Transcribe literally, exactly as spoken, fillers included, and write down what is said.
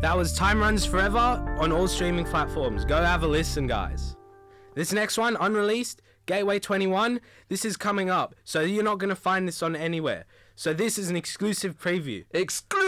That was Time Runs Forever on all streaming platforms. Go have a listen, guys. This next one, unreleased, Gateway twenty-one. This is coming up, so you're not going to find this on anywhere. So this is an exclusive preview. Exclusive!